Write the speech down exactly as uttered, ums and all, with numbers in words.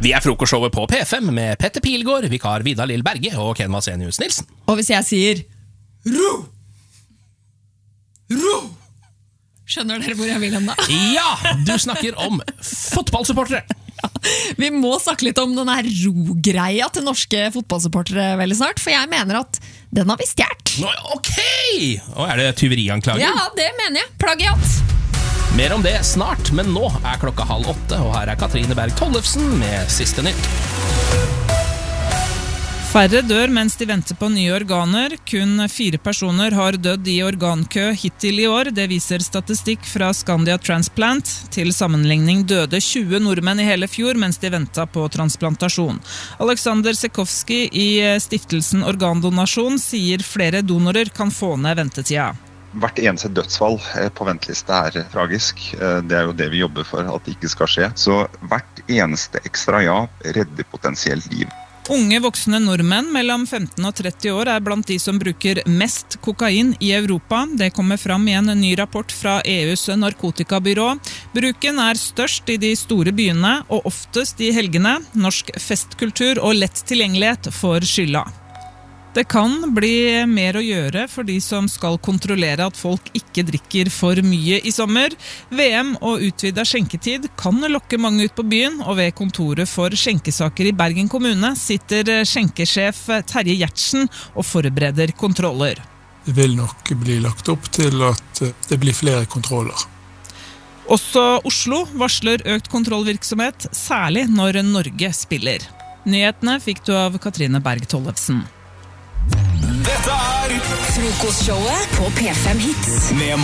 Vi er frokostshowet på P fem med Petter Pilgaard, vikar Vidar Lill Berge og Ken Vasenius Nilsen. Og hvis jeg sier ro, ro, skjønner dere hvor jeg vil hen da? Ja, du snakker om fotballsupportere. Ja, vi må snakke litt om denne ro-greia til norske fotballsupportere veldig snart, for jeg mener at den har vi stjert. Nå, ok! Og er det tyverianklager? Ja, det mener jeg. Plagiat. Mer om det snart, men nå er klokka halv åtte, og her er Katrine Berg Tollefsen med siste nytt. Færre dør mens de venter på nye organer. Kun fire personer har dødd i organkø hittil i år. Det viser statistikk fra Scandia Transplant. Til sammenligning døde tjue nordmenn i hele fjor mens de ventet på transplantasjon. Alexander Sekowski i stiftelsen Organdonasjon sier flere donorer kan få ned ventetida. Hvert eneste dødsfall på venteliste er tragisk. Det er jo det vi jobber for at det ikke skal skje. Så hvert eneste ekstra ja redder potensielt liv. Unge voksne nordmenn mellom femten og tretti år er blant de som bruker mest kokain i Europa. Det kommer fram i en ny rapport fra E U's narkotikabyrå. Bruken er størst i de store byene og oftest i helgene. Norsk festkultur og lett tilgjengelighet får skylda. Det kan bli mer å gjøre for de som skal kontrollere at folk ikke drikker for mye i sommer. V M og utvidet skjenketid kan lokke mange ut på byen, og ved kontoret for skjenkesaker i Bergen kommune sitter skjenkesjef Terje Gjertsen og forbereder kontroller. Det vil nok bli lagt opp til at det blir flere kontroller. Også Oslo varsler økt kontrollvirksomhet, særlig når Norge spiller. Nyhetene fikk du av Katrine Berg Tollefsen. Dette er Frokostshowet på P fem Hits. Med